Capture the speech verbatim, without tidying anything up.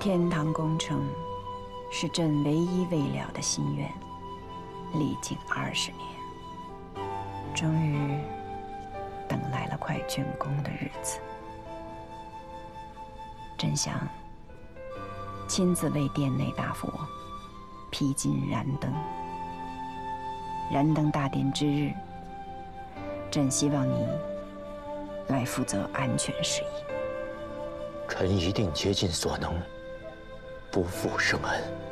天堂工程是朕唯一未了的心愿，历经二十年，终于等来了快竣工的日子。朕想亲自为殿内大佛披金燃灯。燃灯大典之日，朕希望你来负责安全事宜。 臣一定竭尽所能，不负圣恩。